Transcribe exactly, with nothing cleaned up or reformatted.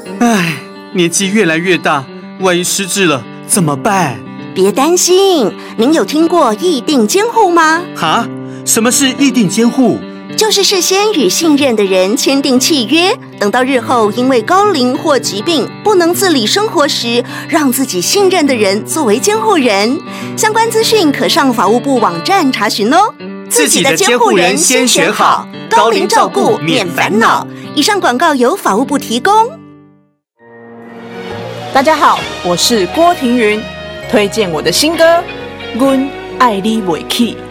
唉，年纪越来越大，万一失智了怎么办？ 别担心，您有听过议定监护吗？ 哈？什么是议定监护？ 就是事先与信任的人签订契约，等到日后因为高龄或疾病不能自理生活时，让自己信任的人作为监护人。相关资讯可上法务部网站查询哦。 自己的监护人先选好，高龄照顾免烦恼。 以上广告由法务部提供。 大家好，我是郭庭云，推荐我的新歌《阮爱你袂起》。